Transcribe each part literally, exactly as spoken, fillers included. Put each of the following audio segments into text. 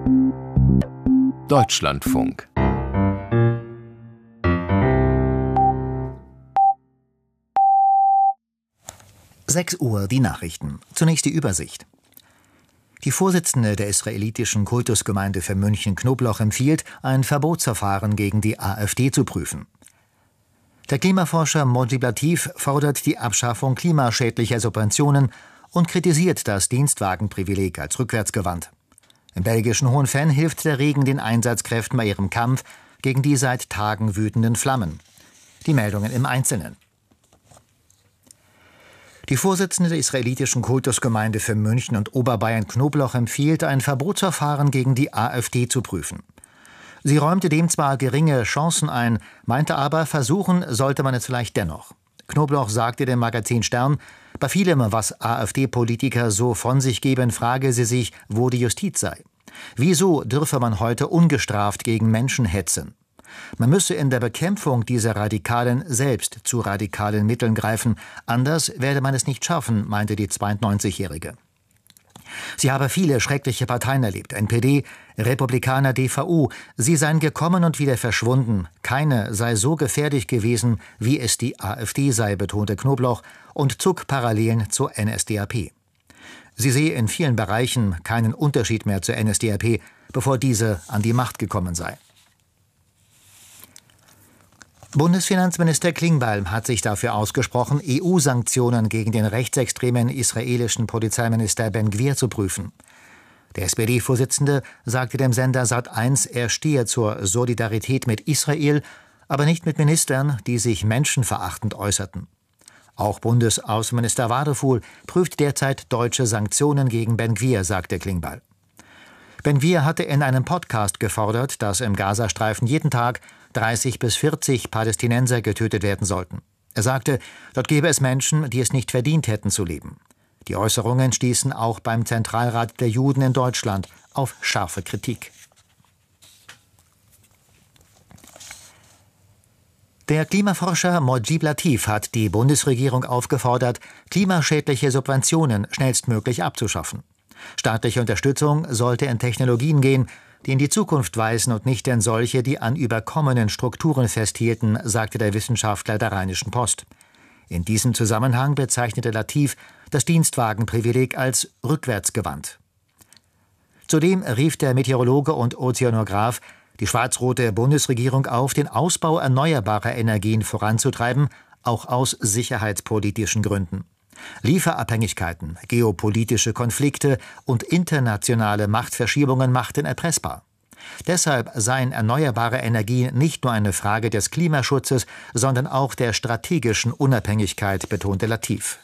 Deutschlandfunk. sechs Uhr, die Nachrichten. Zunächst die Übersicht. Die Vorsitzende der israelitischen Kultusgemeinde für München-Knoblauch empfiehlt, ein Verbotsverfahren gegen die AfD zu prüfen. Der Klimaforscher Mojib Latif fordert die Abschaffung klimaschädlicher Subventionen und kritisiert das Dienstwagenprivileg als rückwärtsgewandt. Im belgischen Hohenfenn hilft der Regen den Einsatzkräften bei ihrem Kampf gegen die seit Tagen wütenden Flammen. Die Meldungen im Einzelnen. Die Vorsitzende der israelitischen Kultusgemeinde für München und Oberbayern-Knoblauch empfiehlt, ein Verbotsverfahren gegen die AfD zu prüfen. Sie räumte dem zwar geringe Chancen ein, meinte aber, versuchen sollte man es vielleicht dennoch. Knoblauch sagte dem Magazin Stern, bei vielem, was AfD-Politiker so von sich geben, frage sie sich, wo die Justiz sei. Wieso dürfe man heute ungestraft gegen Menschen hetzen? Man müsse in der Bekämpfung dieser Radikalen selbst zu radikalen Mitteln greifen, anders werde man es nicht schaffen, meinte die zweiundneunzigjährige. Sie habe viele schreckliche Parteien erlebt, N P D, Republikaner, D V U, sie seien gekommen und wieder verschwunden, keine sei so gefährlich gewesen, wie es die AfD sei, betonte Knoblauch und zog Parallelen zur N S D A P. Sie sehe in vielen Bereichen keinen Unterschied mehr zur N S D A P, bevor diese an die Macht gekommen sei. Bundesfinanzminister Klingbeil hat sich dafür ausgesprochen, E U-Sanktionen gegen den rechtsextremen israelischen Polizeiminister Ben-Gvir zu prüfen. Der S P D-Vorsitzende sagte dem Sender Sat eins, er stehe zur Solidarität mit Israel, aber nicht mit Ministern, die sich menschenverachtend äußerten. Auch Bundesaußenminister Wadefuhl prüft derzeit deutsche Sanktionen gegen Ben-Gvir, sagte Klingbeil. Ben-Gvir hatte in einem Podcast gefordert, dass im Gazastreifen jeden Tag dreißig bis vierzig Palästinenser getötet werden sollten. Er sagte, dort gäbe es Menschen, die es nicht verdient hätten zu leben. Die Äußerungen stießen auch beim Zentralrat der Juden in Deutschland auf scharfe Kritik. Der Klimaforscher Mojib Latif hat die Bundesregierung aufgefordert, klimaschädliche Subventionen schnellstmöglich abzuschaffen. Staatliche Unterstützung sollte in Technologien gehen, die in die Zukunft weisen und nicht in solche, die an überkommenen Strukturen festhielten, sagte der Wissenschaftler der Rheinischen Post. In diesem Zusammenhang bezeichnete Latif das Dienstwagenprivileg als rückwärtsgewandt. Zudem rief der Meteorologe und Ozeanograph die schwarz-rote Bundesregierung auf, den Ausbau erneuerbarer Energien voranzutreiben, auch aus sicherheitspolitischen Gründen. Lieferabhängigkeiten, geopolitische Konflikte und internationale Machtverschiebungen machten erpressbar. Deshalb seien erneuerbare Energien nicht nur eine Frage des Klimaschutzes, sondern auch der strategischen Unabhängigkeit, betonte Latif.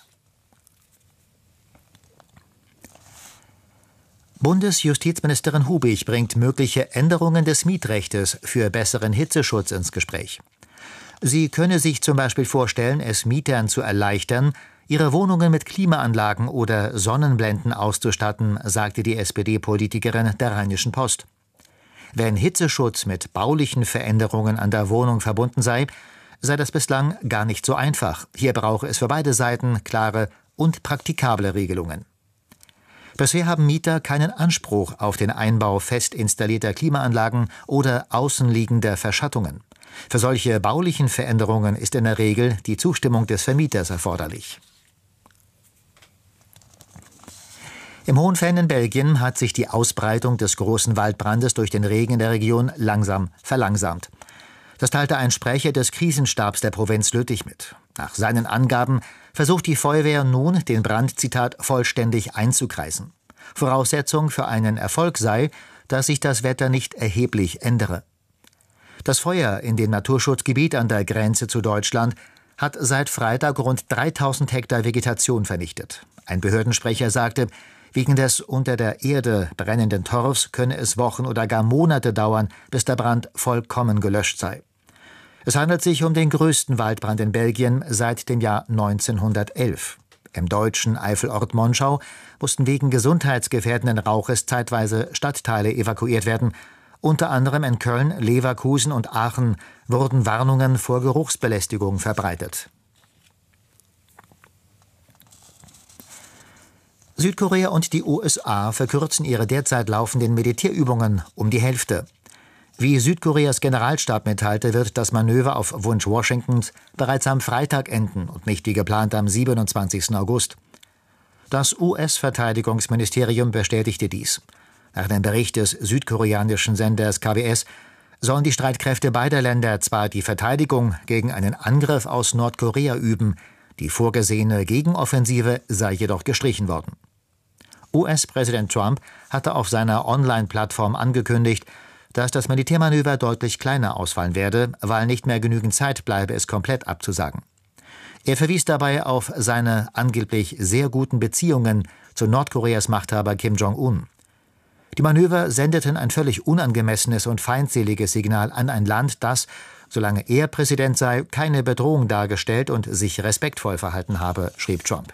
Bundesjustizministerin Hubig bringt mögliche Änderungen des Mietrechtes für besseren Hitzeschutz ins Gespräch. Sie könne sich zum Beispiel vorstellen, es Mietern zu erleichtern, ihre Wohnungen mit Klimaanlagen oder Sonnenblenden auszustatten, sagte die S P D-Politikerin der Rheinischen Post. Wenn Hitzeschutz mit baulichen Veränderungen an der Wohnung verbunden sei, sei das bislang gar nicht so einfach. Hier brauche es für beide Seiten klare und praktikable Regelungen. Bisher haben Mieter keinen Anspruch auf den Einbau fest installierter Klimaanlagen oder außenliegender Verschattungen. Für solche baulichen Veränderungen ist in der Regel die Zustimmung des Vermieters erforderlich. Im Hohenfenn in Belgien hat sich die Ausbreitung des großen Waldbrandes durch den Regen in der Region langsam verlangsamt. Das teilte ein Sprecher des Krisenstabs der Provinz Lüttich mit. Nach seinen Angaben versucht die Feuerwehr nun, den Brand, Zitat, vollständig einzukreisen. Voraussetzung für einen Erfolg sei, dass sich das Wetter nicht erheblich ändere. Das Feuer in dem Naturschutzgebiet an der Grenze zu Deutschland hat seit Freitag rund dreitausend Hektar Vegetation vernichtet. Ein Behördensprecher sagte, wegen des unter der Erde brennenden Torfs könne es Wochen oder gar Monate dauern, bis der Brand vollkommen gelöscht sei. Es handelt sich um den größten Waldbrand in Belgien seit dem Jahr neunzehnhundertelf. Im deutschen Eifelort Monschau mussten wegen gesundheitsgefährdenden Rauches zeitweise Stadtteile evakuiert werden. Unter anderem in Köln, Leverkusen und Aachen wurden Warnungen vor Geruchsbelästigung verbreitet. Südkorea und die U S A verkürzen ihre derzeit laufenden Militärübungen um die Hälfte. Wie Südkoreas Generalstab mitteilte, wird das Manöver auf Wunsch Washingtons bereits am Freitag enden und nicht wie geplant am siebenundzwanzigsten August. Das U S-Verteidigungsministerium bestätigte dies. Nach dem Bericht des südkoreanischen Senders K B S sollen die Streitkräfte beider Länder zwar die Verteidigung gegen einen Angriff aus Nordkorea üben, die vorgesehene Gegenoffensive sei jedoch gestrichen worden. U S-Präsident Trump hatte auf seiner Online-Plattform angekündigt, dass das Militärmanöver deutlich kleiner ausfallen werde, weil nicht mehr genügend Zeit bleibe, es komplett abzusagen. Er verwies dabei auf seine angeblich sehr guten Beziehungen zu Nordkoreas Machthaber Kim Jong-un. Die Manöver sendeten ein völlig unangemessenes und feindseliges Signal an ein Land, das, solange er Präsident sei, keine Bedrohung dargestellt und sich respektvoll verhalten habe, schrieb Trump.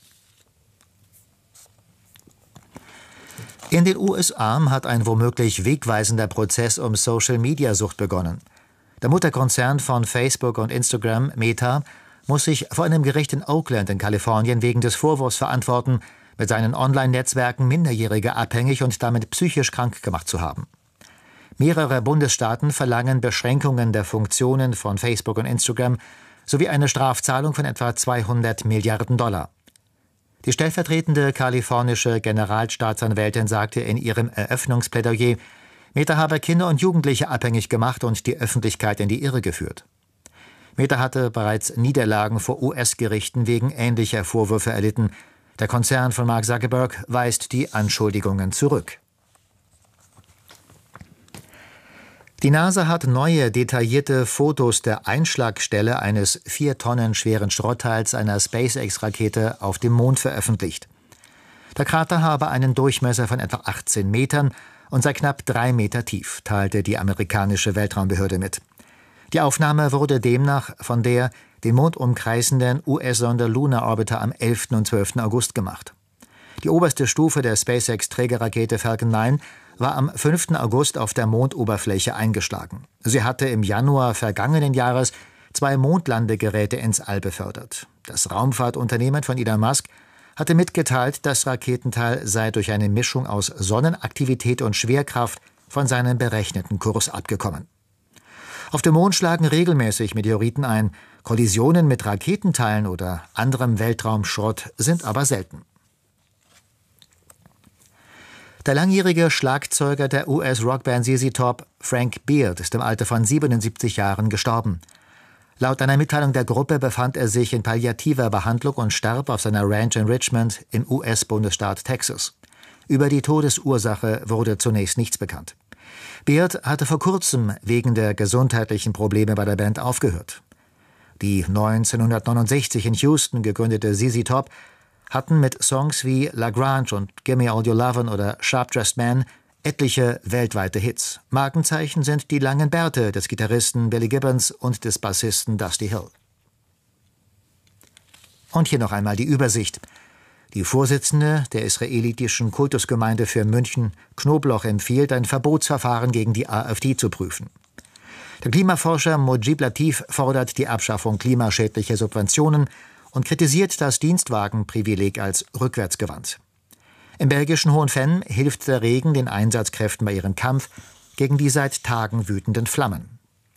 In den U S A hat ein womöglich wegweisender Prozess um Social-Media-Sucht begonnen. Der Mutterkonzern von Facebook und Instagram, Meta, muss sich vor einem Gericht in Oakland in Kalifornien wegen des Vorwurfs verantworten, mit seinen Online-Netzwerken Minderjährige abhängig und damit psychisch krank gemacht zu haben. Mehrere Bundesstaaten verlangen Beschränkungen der Funktionen von Facebook und Instagram sowie eine Strafzahlung von etwa zweihundert Milliarden Dollar. Die stellvertretende kalifornische Generalstaatsanwältin sagte in ihrem Eröffnungsplädoyer, Meta habe Kinder und Jugendliche abhängig gemacht und die Öffentlichkeit in die Irre geführt. Meta hatte bereits Niederlagen vor U S-Gerichten wegen ähnlicher Vorwürfe erlitten. Der Konzern von Mark Zuckerberg weist die Anschuldigungen zurück. Die NASA hat neue, detaillierte Fotos der Einschlagstelle eines vier Tonnen schweren Schrottteils einer SpaceX-Rakete auf dem Mond veröffentlicht. Der Krater habe einen Durchmesser von etwa achtzehn Metern und sei knapp drei Meter tief, teilte die amerikanische Weltraumbehörde mit. Die Aufnahme wurde demnach von der den Mond umkreisenden U S-Sonde Lunar Orbiter am elften und zwölften August gemacht. Die oberste Stufe der SpaceX-Trägerrakete Falcon neun war am fünften August auf der Mondoberfläche eingeschlagen. Sie hatte im Januar vergangenen Jahres zwei Mondlandegeräte ins All befördert. Das Raumfahrtunternehmen von Elon Musk hatte mitgeteilt, das Raketenteil sei durch eine Mischung aus Sonnenaktivität und Schwerkraft von seinem berechneten Kurs abgekommen. Auf dem Mond schlagen regelmäßig Meteoriten ein. Kollisionen mit Raketenteilen oder anderem Weltraumschrott sind aber selten. Der langjährige Schlagzeuger der U S-Rockband Z Z Top, Frank Beard, ist im Alter von siebenundsiebzig Jahren gestorben. Laut einer Mitteilung der Gruppe befand er sich in palliativer Behandlung und starb auf seiner Ranch in Richmond im U S-Bundesstaat Texas. Über die Todesursache wurde zunächst nichts bekannt. Beard hatte vor kurzem wegen der gesundheitlichen Probleme bei der Band aufgehört. Die neunzehnhundertneunundsechzig in Houston gegründete Z Z Top hatten mit Songs wie La Grange und Gimme All Your Lovin' oder Sharp Dressed Man etliche weltweite Hits. Markenzeichen sind die langen Bärte des Gitarristen Billy Gibbons und des Bassisten Dusty Hill. Und hier noch einmal die Übersicht. Die Vorsitzende der israelitischen Kultusgemeinde für München, Knobloch, empfiehlt, ein Verbotsverfahren gegen die AfD zu prüfen. Der Klimaforscher Mojib Latif fordert die Abschaffung klimaschädlicher Subventionen und kritisiert das Dienstwagenprivileg als rückwärtsgewandt. Im belgischen Hohenfenn hilft der Regen den Einsatzkräften bei ihrem Kampf gegen die seit Tagen wütenden Flammen.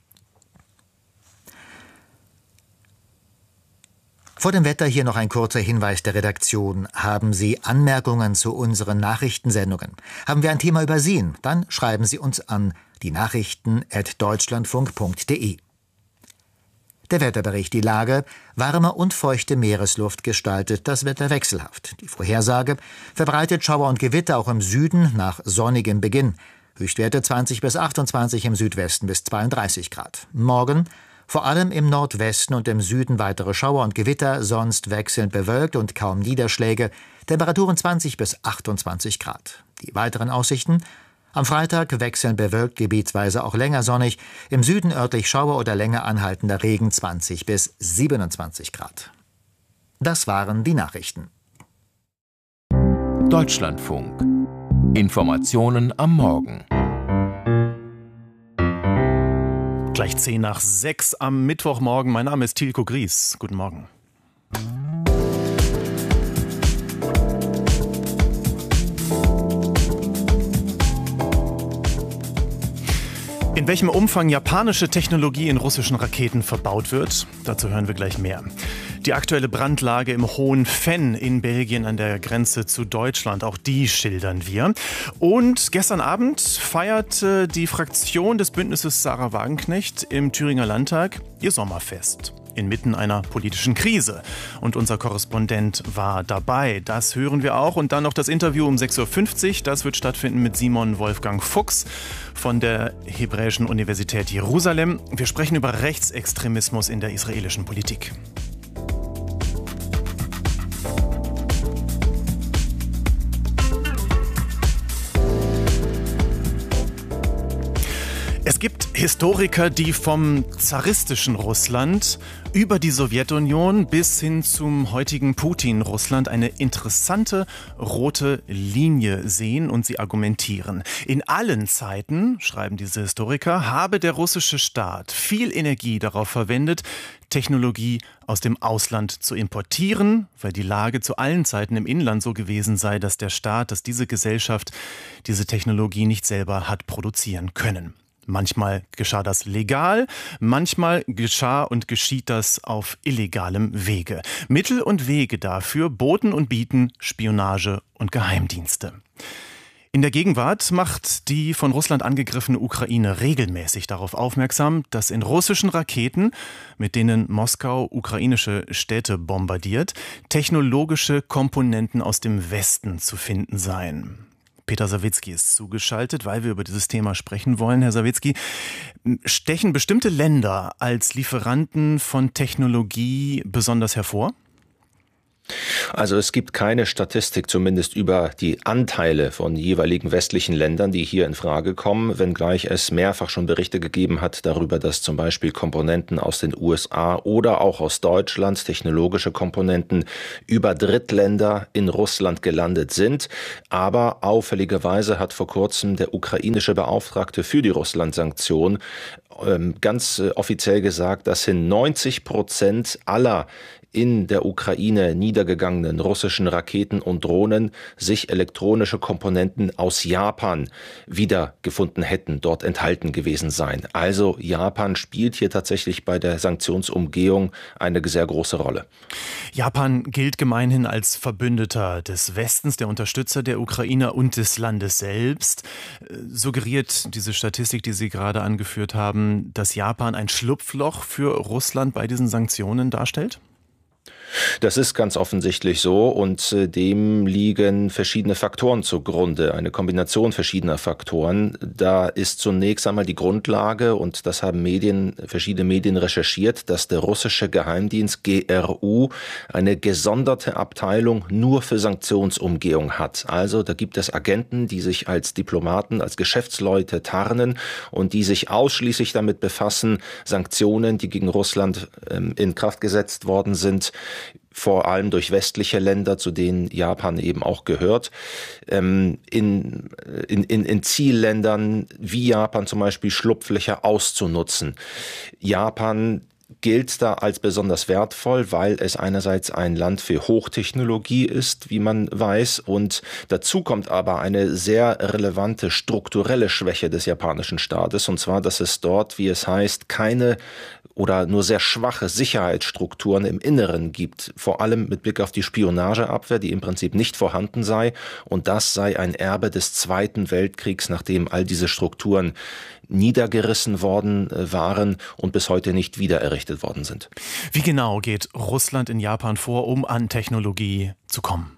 Vor dem Wetter hier noch ein kurzer Hinweis der Redaktion. Haben Sie Anmerkungen zu unseren Nachrichtensendungen? Haben wir ein Thema übersehen? Dann schreiben Sie uns an die Nachrichten at deutschlandfunk punkt de. Der Wetterbericht, die Lage: warme und feuchte Meeresluft gestaltet das Wetter wechselhaft. Die Vorhersage: verbreitet Schauer und Gewitter auch im Süden nach sonnigem Beginn. Höchstwerte zwanzig bis achtundzwanzig, im Südwesten bis zweiunddreißig Grad. Morgen vor allem im Nordwesten und im Süden weitere Schauer und Gewitter, sonst wechselnd bewölkt und kaum Niederschläge. Temperaturen zwanzig bis achtundzwanzig Grad. Die weiteren Aussichten: am Freitag wechselnd bewölkt, gebietsweise auch länger sonnig. Im Süden örtlich Schauer oder länger anhaltender Regen, zwanzig bis siebenundzwanzig Grad. Das waren die Nachrichten. Deutschlandfunk. Informationen am Morgen. Gleich zehn nach sechs am Mittwochmorgen. Mein Name ist Tilko Gries. Guten Morgen. In welchem Umfang japanische Technologie in russischen Raketen verbaut wird, dazu hören wir gleich mehr. Die aktuelle Brandlage im Hohen Venn in Belgien an der Grenze zu Deutschland, auch die schildern wir. Und gestern Abend feierte die Fraktion des Bündnisses Sarah Wagenknecht im Thüringer Landtag ihr Sommerfest. Inmitten einer politischen Krise. Und unser Korrespondent war dabei. Das hören wir auch. Und dann noch das Interview um sechs Uhr fünfzig. Das wird stattfinden mit Simon Wolfgang Fuchs von der Hebräischen Universität Jerusalem. Wir sprechen über Rechtsextremismus in der israelischen Politik. Es gibt Historiker, die vom zaristischen Russland über die Sowjetunion bis hin zum heutigen Putin-Russland eine interessante rote Linie sehen und sie argumentieren. In allen Zeiten, schreiben diese Historiker, habe der russische Staat viel Energie darauf verwendet, Technologie aus dem Ausland zu importieren, weil die Lage zu allen Zeiten im Inland so gewesen sei, dass der Staat, dass diese Gesellschaft diese Technologie nicht selber hat produzieren können. Manchmal geschah das legal, manchmal geschah und geschieht das auf illegalem Wege. Mittel und Wege dafür boten und bieten Spionage und Geheimdienste. In der Gegenwart macht die von Russland angegriffene Ukraine regelmäßig darauf aufmerksam, dass in russischen Raketen, mit denen Moskau ukrainische Städte bombardiert, technologische Komponenten aus dem Westen zu finden seien. Peter Sawicki ist zugeschaltet, weil wir über dieses Thema sprechen wollen. Herr Sawicki, stechen bestimmte Länder als Lieferanten von Technologie besonders hervor? Also es gibt keine Statistik, zumindest über die Anteile von jeweiligen westlichen Ländern, die hier in Frage kommen, wenngleich es mehrfach schon Berichte gegeben hat darüber, dass zum Beispiel Komponenten aus den U S A oder auch aus Deutschland, technologische Komponenten, über Drittländer in Russland gelandet sind. Aber auffälligerweise hat vor kurzem der ukrainische Beauftragte für die Russland-Sanktion ganz offiziell gesagt, dass hin neunzig Prozent aller in der Ukraine niedergegangenen russischen Raketen und Drohnen sich elektronische Komponenten aus Japan wiedergefunden hätten, dort enthalten gewesen seien. Also Japan spielt hier tatsächlich bei der Sanktionsumgehung eine sehr große Rolle. Japan gilt gemeinhin als Verbündeter des Westens, der Unterstützer der Ukrainer und des Landes selbst. Suggeriert diese Statistik, die Sie gerade angeführt haben, dass Japan ein Schlupfloch für Russland bei diesen Sanktionen darstellt? Das ist ganz offensichtlich so und dem liegen verschiedene Faktoren zugrunde, eine Kombination verschiedener Faktoren. Da ist zunächst einmal die Grundlage, und das haben Medien, verschiedene Medien recherchiert, dass der russische Geheimdienst G R U eine gesonderte Abteilung nur für Sanktionsumgehung hat. Also da gibt es Agenten, die sich als Diplomaten, als Geschäftsleute tarnen und die sich ausschließlich damit befassen, Sanktionen, die gegen Russland ähm, in Kraft gesetzt worden sind, vor allem durch westliche Länder, zu denen Japan eben auch gehört, ähm, in, in, in, in Zielländern wie Japan zum Beispiel Schlupflöcher auszunutzen. Japan gilt da als besonders wertvoll, weil es einerseits ein Land für Hochtechnologie ist, wie man weiß, und dazu kommt aber eine sehr relevante strukturelle Schwäche des japanischen Staates, und zwar, dass es dort, wie es heißt, keine oder nur sehr schwache Sicherheitsstrukturen im Inneren gibt, vor allem mit Blick auf die Spionageabwehr, die im Prinzip nicht vorhanden sei, und das sei ein Erbe des Zweiten Weltkriegs, nachdem all diese Strukturen niedergerissen worden waren und bis heute nicht wieder errichtet worden sind. Wie genau geht Russland in Japan vor, um an Technologie zu kommen?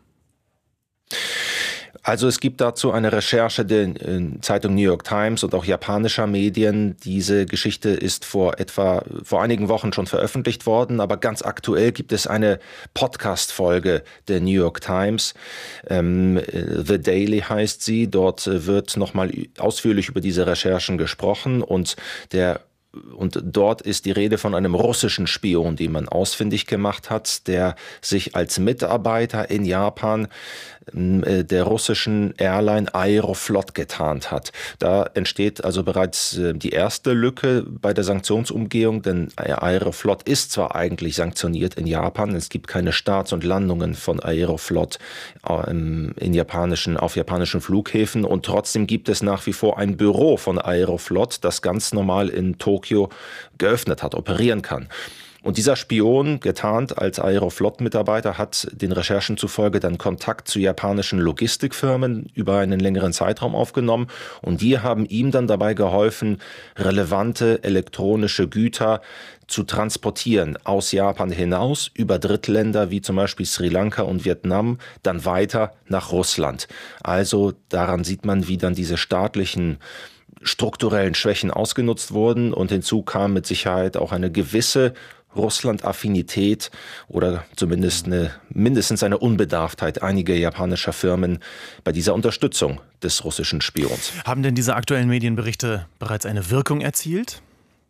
Also es gibt dazu eine Recherche der Zeitung New York Times und auch japanischer Medien. Diese Geschichte ist vor etwa, vor einigen Wochen schon veröffentlicht worden, aber ganz aktuell gibt es eine Podcast-Folge der New York Times. Ähm, The Daily heißt sie. Dort wird nochmal ausführlich über diese Recherchen gesprochen und der Und dort ist die Rede von einem russischen Spion, den man ausfindig gemacht hat, der sich als Mitarbeiter in Japan der russischen Airline Aeroflot getarnt hat. Da entsteht also bereits die erste Lücke bei der Sanktionsumgehung, denn Aeroflot ist zwar eigentlich sanktioniert in Japan, es gibt keine Starts und Landungen von Aeroflot in japanischen, auf japanischen Flughäfen und trotzdem gibt es nach wie vor ein Büro von Aeroflot, das ganz normal in Tokio geöffnet hat, operieren kann. Und dieser Spion, getarnt als Aeroflot-Mitarbeiter, hat den Recherchen zufolge dann Kontakt zu japanischen Logistikfirmen über einen längeren Zeitraum aufgenommen. Und die haben ihm dann dabei geholfen, relevante elektronische Güter zu transportieren aus Japan hinaus, über Drittländer wie zum Beispiel Sri Lanka und Vietnam, dann weiter nach Russland. Also daran sieht man, wie dann diese staatlichen strukturellen Schwächen ausgenutzt wurden. Und hinzu kam mit Sicherheit auch eine gewisse Russland-Affinität oder zumindest eine, mindestens eine Unbedarftheit einiger japanischer Firmen bei dieser Unterstützung des russischen Spions. Haben denn diese aktuellen Medienberichte bereits eine Wirkung erzielt?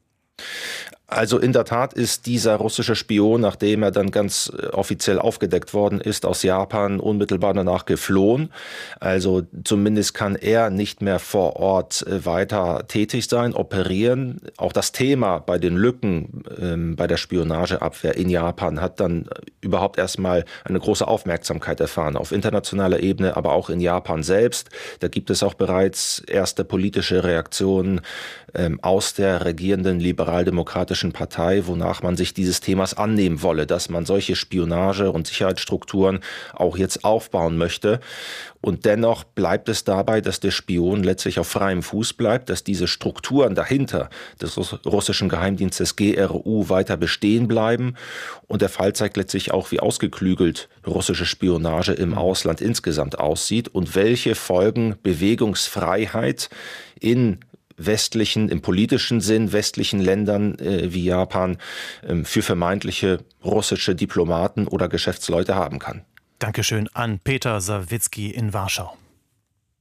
Also in der Tat ist dieser russische Spion, nachdem er dann ganz offiziell aufgedeckt worden ist, aus Japan unmittelbar danach geflohen. Also zumindest kann er nicht mehr vor Ort weiter tätig sein, operieren. Auch das Thema bei den Lücken ähm, bei der Spionageabwehr in Japan hat dann überhaupt erstmal eine große Aufmerksamkeit erfahren, auf internationaler Ebene, aber auch in Japan selbst. Da gibt es auch bereits erste politische Reaktionen ähm, aus der regierenden liberaldemokratischen Partei, wonach man sich dieses Themas annehmen wolle, dass man solche Spionage- und Sicherheitsstrukturen auch jetzt aufbauen möchte. Und dennoch bleibt es dabei, dass der Spion letztlich auf freiem Fuß bleibt, dass diese Strukturen dahinter des russischen Geheimdienstes G R U weiter bestehen bleiben. Und der Fall zeigt letztlich auch, wie ausgeklügelt russische Spionage im Ausland insgesamt aussieht und welche Folgen Bewegungsfreiheit in westlichen, im politischen Sinn, westlichen Ländern äh, wie Japan äh, für vermeintliche russische Diplomaten oder Geschäftsleute haben kann. Dankeschön an Peter Sawicki in Warschau.